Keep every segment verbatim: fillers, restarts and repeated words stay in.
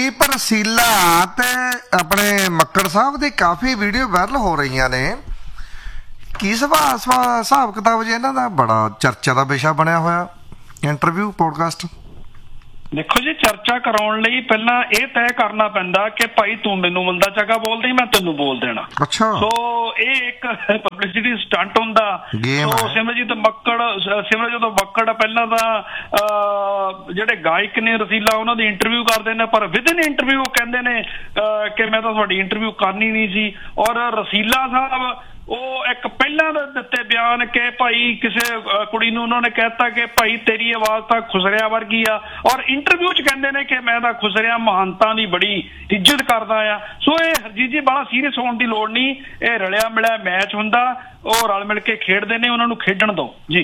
ਕੁਲਦੀਪ ਰਸੀਲਾ ਤੇ ਆਪਣੇ ਮੱਕੜ ਸਾਹਿਬ ਦੀ ਕਾਫੀ video viral ਹੋ ਰਹੀਆਂ ਨੇ। ਕੀ ਸੁਭਾਅ ਹਿਸਾਬ ਕਿਤਾਬ ਜੀ ਇਹਨਾਂ ਦਾ? ਬੜਾ ਚਰਚਾ ਦਾ ਵਿਸ਼ਾ ਬਣਿਆ ਹੋਇਆ ਇੰਟਰਵਿਊ ਪੋਡਕਾਸਟ। ਦੇਖੋ ਜੀ, ਚਰਚਾ ਕਰਾਉਣ ਲਈ ਪਹਿਲਾਂ ਇਹ ਤੈਅ ਕਰਨਾ ਪੈਂਦਾ ਕਿ ਭਾਈ ਤੂੰ ਮੈਨੂੰ ਮੰਦਾ ਚੰਗਾ ਬੋਲਦੀ, ਮੈਂ ਤੈਨੂੰ ਬੋਲ ਦੇਣਾ। ਅੱਛਾ। ਸੋ ਇਹ ਇੱਕ ਪਬਲਿਸਿਟੀ ਸਟੰਟ ਹੁੰਦਾ। ਸੋ ਸਿਮਰਜੀਤ ਮੱਕੜ ਸਿਮਰਜੀਤ ਮੱਕੜ ਪਹਿਲਾਂ ਤਾਂ ਜਿਹੜੇ ਗਾਇਕ ਨੇ ਰਸੀਲਾ ਉਹਨਾਂ ਦੀ ਇੰਟਰਵਿਊ ਕਰਦੇ ਨੇ, ਪਰ ਵਿਦਨ ਇੰਟਰਵਿਊ ਕਹਿੰਦੇ ਨੇ ਕਿ ਮੈਂ ਤਾਂ ਤੁਹਾਡੀ ਇੰਟਰਵਿਊ ਕਰਨੀ ਨਹੀਂ ਸੀ। ਔਰ ਰਸੀਲਾ ਸਾਹਿਬ ਉਹ ਇੱਕ ਪਹਿਲਾਂ ਦੇ ਦਿੱਤੇ ਬਿਆਨ ਕਿ ਭਾਈ ਕਿਸੇ ਕੁੜੀ ਨੂੰ ਉਹਨਾਂ ਨੇ ਕਹਿਤਾ ਕਿ ਭਾਈ ਤੇਰੀ ਆਵਾਜ਼ ਤਾਂ ਖੁਸਰਿਆ ਵਰਗੀ ਆ, ਔਰ ਇੰਟਰਵਿਊ 'ਚ ਕਹਿੰਦੇ ਨੇ ਕਿ ਮੈਂ ਤਾਂ ਖੁਸਰਿਆ ਮਹਾਨਤਾ ਦੀ ਬੜੀ ਇੱਜ਼ਤ ਕਰਦਾ ਆ। ਸੋ ਇਹ ਹਰਜੀਤ ਜੀ ਬੜਾ ਸੀਰੀਅਸ ਹੋਣ ਦੀ ਲੋੜ ਨਹੀਂ, ਇਹ ਰਲਿਆ ਮਿਲਿਆ ਮੈਚ ਹੁੰਦਾ, ਉਹ ਰਲ ਮਿਲ ਕੇ ਖੇਡਦੇ ਨੇ, ਉਹਨਾਂ ਨੂੰ ਖੇਡਣ ਦਿਓ ਜੀ।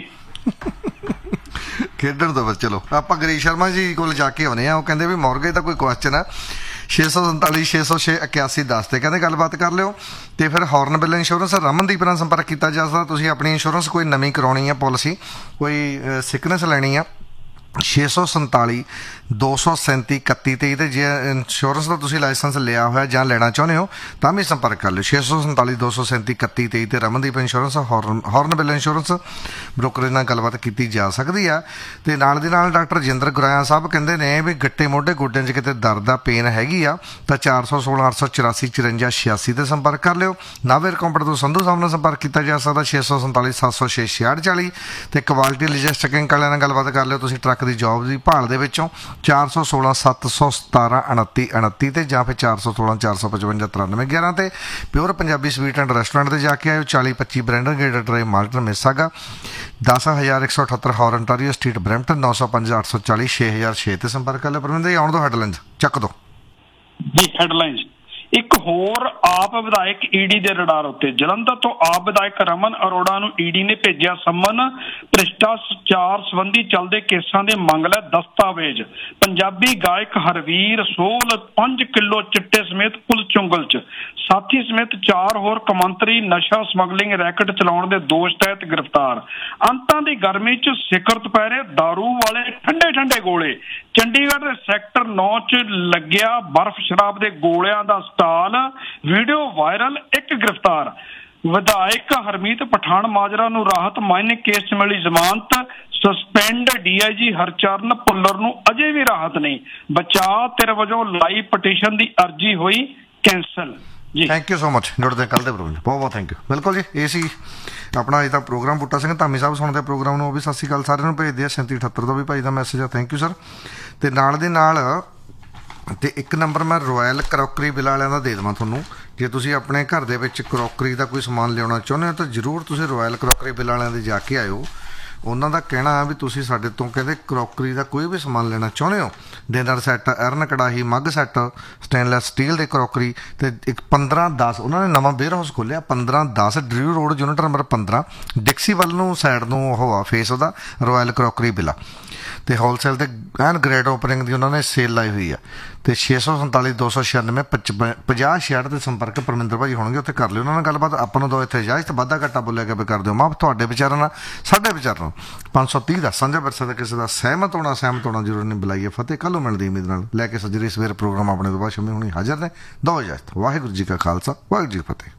ਖੇਡਣ ਦੋ ਬਸ। ਚਲੋ ਆਪਾਂ ਗਰੀਸ਼ ਸ਼ਰਮਾ ਜੀ ਕੋਲ ਜਾ ਕੇ ਆਉਂਦੇ ਆ। ਉਹ ਕਹਿੰਦੇ ਵੀ ਮੌਰਗੇ ਦਾ ਕੋਈ ਕੁਐਸਚਨ ਆ ਛੇ ਸੌ ਸੰਤਾਲੀ ਛੇ ਸੌ ਛੇ ਇਕਿਆਸੀ ਦਸ ਤੇ ਕਹਿੰਦੇ ਗੱਲਬਾਤ ਕਰ ਲਿਓ। ਤੇ ਫਿਰ ਹੌਰਨਬਿਲ ਇੰਸ਼ੋਰੈਂਸ ਰਮਨਦੀਪ ਨਾਲ ਸੰਪਰਕ ਕੀਤਾ ਜਾ ਸਕਦਾ। ਤੁਸੀਂ ਆਪਣੀ ਇੰਸ਼ੋਰੈਂਸ ਕੋਈ ਨਵੀਂ ਕਰਾਉਣੀ ਆ, ਪਾਲਿਸੀ ਕੋਈ ਸਿਕਨੈਸ ਲੈਣੀ ਆ, ਛੇ ਸੌ ਸੰਤਾਲੀ ਦੋ ਸੌ ਸੈਂਤੀ ਇਕੱਤੀ ਤੇਈ ਤੇ ਜੇ ਇੰਸ਼ੋਰੈਂਸ ਦਾ ਤੁਸੀਂ ਲਾਇਸੈਂਸ ਲਿਆ ਹੋਇਆ ਜਾਂ ਲੈਣਾ ਚਾਹੁੰਦੇ ਹੋ ਤਾਂ ਵੀ ਸੰਪਰਕ ਕਰ ਲਿਓ। ਛੇ ਸੌ ਸੰਤਾਲੀ ਦੋ ਸੌ ਸੈਂਤੀ ਇਕੱਤੀ ਤੇਈ ਤੇ Ramandeep insurance horn Hornbill insurance brokerage ਨਾਲ ਗੱਲਬਾਤ ਕੀਤੀ ਜਾ ਸਕਦੀ ਆ। ਤੇ ਨਾਲ ਦੀ ਨਾਲ ਡਾਕਟਰ ਜਿੰਦਰ ਗੁਰਾਇਆ ਸਾਹਿਬ ਕਹਿੰਦੇ ਨੇ ਵੀ ਗੱਟੇ ਮੋਢੇ ਗੋਡਿਆਂ 'ਚ ਕਿਤੇ ਦਰਦ ਆ, ਪੇਨ ਹੈਗੀ ਆ ਤਾਂ ਚਾਰ ਸੌ ਸੋਲਾਂ ਅੱਠ ਸੌ ਚੁਰਾਸੀ ਚੁਰੰਜਾ ਛਿਆਸੀ ਤੇ ਸੰਪਰਕ ਕਰ ਲਿਓ। ਨਾਵੇਰ ਕੰਪਨੀ ਤੋਂ ਸੰਧੂ ਸਾਹਿਬ ਨਾਲ ਸੰਪਰਕ ਕੀਤਾ ਜਾ ਸਕਦਾ ਛੇ ਸੌ ਸੰਤਾਲੀ ਸੱਤ ਸੌ ਛੇ ਛਿਆਹਠ ਚਾਲੀ ਤੇ ਕੁਆਲਿਟੀ ਲੋਜਿਸਟਿਕਿੰਗ ਵਾਲਿਆਂ ਨਾਲ ਗੱਲਬਾਤ ਕਰ ਲਿਓ। ਤੁਸੀਂ ਟਰੱਕ ਦੀ ਜੋਬ ਦੀ ਭਾਲ ਦੇ ਵਿੱਚੋਂ ਚਾਰ ਸੌ ਸੋਲਾਂ ਸੱਤ ਸੌ ਸਤਾਰਾਂ ਉਣੱਤੀ ਉਣੱਤੀ ਤੇ ਜਾਂ ਫਿਰ ਚਾਰ ਸੌ ਸੋਲਾਂ ਚਾਰ ਸੌ ਪਚਵੰਜਾ ਤਰਾਨਵੇਂ ਗਿਆਰਾਂ ਤੇ pure Punjabi sweet and restaurant ਤੇ ਜਾ ਕੇ ਆਇਓ। ਚਾਲੀ ਪੱਚੀ ਬ੍ਰੈਂਡਨ ਗੇਟ ਡਰਾਈਵ ਮਾਲਟਨ ਮਿਸਾਗਾ ਦਸ ਹਜ਼ਾਰ ਇੱਕ ਸੌ ਅਠੱਤਰ ਹੌਰਨਟਾਰੀਓ ਸਟਰੀਟ ਬਰੈਂਪਟਨ ਨੌ ਸੌ ਪੰਜ ਅੱਠ ਸੌ ਚਾਲੀ ਛੇ ਹਜ਼ਾਰ ਛੇ ਤੇ ਸੰਪਰਕ ਕਰ ਲਿਓ। ਪਰਵਿੰਦਰ ਜੀ ਆਉਣ ਦੋ ਹੈਡਲਾਈਨਸ ਚੱਕ ਦੋ ਜੀ। ਹੈਡਲਾਈਨਸ ਇੱਕ ਹੋਰ ਆਪ ਵਿਧਾਇਕ ਈਡੀ ਦੇ ਰਡਾਰ ਉੱਤੇ। ਜਲੰਧਰ ਤੋਂ ਆਪ ਵਿਧਾਇਕ ਰਮਨ ਅਰੋੜਾ ਨੂੰ ਈਡੀ ਨੇ ਭੇਜਿਆ ਸੰਮਨ। ਭ੍ਰਿਸ਼ਟਾਚਾਰ ਸੰਬੰਧੀ ਚੱਲਦੇ ਕੇਸਾਂ ਦੇ ਮੰਗ ਲੈ ਦਸਤਾਵੇਜ਼। ਪੰਜਾਬੀ ਗਾਇਕ ਹਰਵੀਰ ਸੋਹਲ ਪੰਜ ਕਿਲੋ ਚਿੱਟੇ ਸਮੇਤ ਪੁਲਿਸ ਚੁੰਗਲ 'ਚ। ਸਾਥੀ ਸਮੇਤ ਚਾਰ ਹੋਰ ਕੌਮਾਂਤਰੀ ਨਸ਼ਾ ਸਮਗਲਿੰਗ ਰੈਕਟ ਚਲਾਉਣ ਦੇ ਦੋਸ਼ ਤਹਿਤ ਗ੍ਰਿਫਤਾਰ। ਅੰਤਾਂ ਦੀ ਗਰਮੀ 'ਚ ਸਿਖਰ ਦੁਪਹਿਰੇ ਦਾਰੂ ਵਾਲੇ ਠੰਡੇ ਠੰਡੇ ਗੋਲੇ। ਚੰਡੀਗੜ੍ਹ ਦੇ ਸੈਕਟਰ ਨੌ 'ਚ ਲੱਗਿਆ ਬਰਫ਼ ਸ਼ਰਾਬ ਦੇ ਗੋਲਿਆਂ ਦਾ ਸਟਾਲ। ਵੀਡੀਓ ਵਾਇਰਲ, ਇੱਕ ਗ੍ਰਿਫਤਾਰ। ਵਿਧਾਇਕ ਹਰਮੀਤ ਪਠਾਨ ਮਾਜਰਾ ਨੂੰ ਰਾਹਤ, ਮਾਈਨਿੰਗ ਕੇਸ 'ਚ ਮਿਲੀ ਜ਼ਮਾਨਤ। ਸਸਪੈਂਡ ਡੀਆਈਜੀ ਹਰਚਰਨ ਭੁੱਲਰ ਨੂੰ ਅਜੇ ਵੀ ਰਾਹਤ ਨਹੀਂ। ਬਚਾਅ ਧਿਰ ਵਜੋਂ ਲਾਈ ਪਟੀਸ਼ਨ ਦੀ ਅਰਜੀ ਹੋਈ ਕੈਂਸਲ ਜੀ। Thank you so much. ਜੁੜਦੇ ਕੱਲ੍ਹ ਦੇ ਪ੍ਰੋਗਰਾਮ ਬਹੁਤ ਬਹੁਤ ਥੈਂਕ ਯੂ। ਬਿਲਕੁਲ ਜੀ, ਇਹ ਸੀ ਆਪਣਾ ਅੱਜ ਦਾ ਪ੍ਰੋਗਰਾਮ। ਬੂਟਾ ਸਿੰਘ ਧਾਮੀ ਸਾਹਿਬ ਸੁਣਦੇ ਪ੍ਰੋਗਰਾਮ ਨੂੰ, ਉਹ ਵੀ ਸਤਿ ਸ਼੍ਰੀ ਅਕਾਲ ਸਾਰਿਆਂ ਨੂੰ ਭੇਜਦੇ ਆ। ਸੈਂਤੀ ਅਠੱਤਰ ਤੋਂ ਵੀ ਭਾਈ ਦਾ ਮੈਸੇਜ ਆ, ਥੈਂਕ ਯੂ ਸਰ। ਅਤੇ ਨਾਲ ਦੇ ਨਾਲ ਅਤੇ ਇੱਕ ਨੰਬਰ ਮੈਂ ਰੋਇਲ ਕਰੋਕਰੀ ਬਿੱਲ ਵਾਲਿਆਂ ਦਾ ਦੇ ਦੇਵਾਂ ਤੁਹਾਨੂੰ। ਜੇ ਤੁਸੀਂ ਆਪਣੇ ਘਰ ਦੇ ਵਿੱਚ ਕਰੋਕਰੀ ਦਾ ਕੋਈ ਸਮਾਨ ਲਿਆਉਣਾ ਚਾਹੁੰਦੇ ਹੋ ਤਾਂ ਜ਼ਰੂਰ ਤੁਸੀਂ ਰੋਇਲ ਕਰੋਕਰੀ ਬਿੱਲ ਵਾਲਿਆਂ ਦੇ ਜਾ ਕੇ ਆਇਓ। ਉਹਨਾਂ ਦਾ ਕਹਿਣਾ ਵੀ ਤੁਸੀਂ ਸਾਡੇ ਤੋਂ ਕਹਿੰਦੇ ਕਰੋਕਰੀ ਦਾ ਕੋਈ ਵੀ ਸਮਾਨ ਲੈਣਾ ਚਾਹੁੰਦੇ ਹੋ, ਡਿਨਰ ਸੈੱਟ, ਅਰਨ ਕੜਾਹੀ, ਮੱਗ ਸੈੱਟ, ਸਟੇਨਲੈਸ ਸਟੀਲ ਦੇ ਕਰੋਕਰੀ ਅਤੇ ਇੱਕ ਪੰਦਰਾਂ ਦਸ ਉਹਨਾਂ ਨੇ ਨਵਾਂ ਵੇਅਰ ਹਾਊਸ ਖੋਲ੍ਹਿਆ ਪੰਦਰਾਂ ਦਸ ਡਰਿਊ ਰੋਡ ਯੂਨਿਟ ਨੰਬਰ ਪੰਦਰਾਂ ਡਿਕਸੀ ਵੱਲ ਨੂੰ ਸਾਈਡ ਨੂੰ ਉਹ ਆ ਫੇਸ ਉਹਦਾ ਰੋਇਲ ਕਰੋਕਰੀ ਬਿੱਲ ਆ। ਅਤੇ ਹੋਲਸੇਲ 'ਤੇ ਐਨ ਗ੍ਰੇਟ ਓਪਨਿੰਗ ਦੀ ਉਹਨਾਂ ਨੇ ਸੇਲ ਲਾਈ ਹੋਈ ਆ। ਅਤੇ ਛੇ ਸੌ ਸੰਤਾਲੀ ਦੋ ਸੌ ਛਿਆਨਵੇਂ ਪਚਵ ਪੰਜਾਹ ਛਿਆਹਠ 'ਤੇ ਸੰਪਰਕ ਪਰਮਿੰਦਰ ਭਾਜੀ ਹੋਣਗੇ, ਉੱਥੇ ਕਰ ਲਿਓ ਉਹਨਾਂ ਨਾਲ ਗੱਲਬਾਤ। ਆਪਾਂ ਨੂੰ ਦੋ ਇੱਥੇ ਇਜਾਜ਼ਤ, ਵਾਧਾ ਘਾਟਾ ਬੋਲਿਆ ਗਿਆ ਵੀ ਕਰ ਦਿਓ ਮਾਫ਼। ਤੁਹਾਡੇ ਵਿਚਾਰਾਂ ਨਾਲ ਸਾਡੇ ਵਿਚਾਰਾਂ ਨਾਲ ਪੰਜ ਸੌ ਤੀਹ ਦਾ ਸਾਂਝਾ ਵਿਰਸਾ ਦਾ ਕਿਸੇ ਦਾ ਸਹਿਮਤ ਹੋਣਾ ਸਹਿਮਤ ਹੋਣਾ ਜ਼ਰੂਰ ਨਹੀਂ। ਬੁਲਾਈਏ ਫਤਿਹ। ਕੱਲ੍ਹ ਨੂੰ ਮਿਲਦੀ ਉਮੀਦ ਨਾਲ ਲੈ ਕੇ ਸੱਜਰੀ ਸਵੇਰ ਪ੍ਰੋਗਰਾਮ ਆਪਣੇ ਤੋਂ ਬਾਅਦ ਸ਼ਮੀ ਹੋਣੀ ਹਾਜ਼ਰ ਨੇ। ਦੋ ਇਜਾਜ਼ਤ। ਵਾਹਿਗੁਰੂ ਜੀ ਕਾ ਖਾਲਸਾ, ਵਾਹਿਗੁਰੂ ਜੀ ਕੀ ਫਤਿਹ।